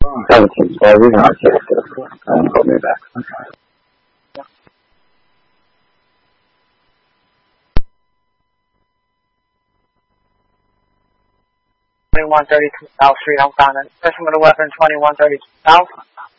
17, so we know hold me back. 2132 South Street, I'm found in possession of the weapon 2132 South.